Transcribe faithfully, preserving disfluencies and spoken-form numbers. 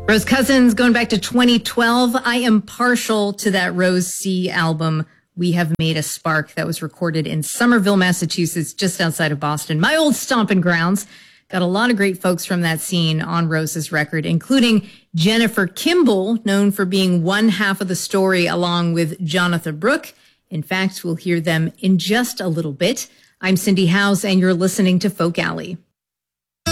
Rose Cousins, going back to twenty twelve. I am partial to that Rose C album, We Have Made a Spark, that was recorded in Somerville, Massachusetts, just outside of Boston. My old stomping grounds. Got a lot of great folks from that scene on Rose's record, including Jennifer Kimball, known for being one half of the story along with Jonathan Brooke. In fact, we'll hear them in just a little bit. I'm Cindy Howes, and you're listening to Folk Alley.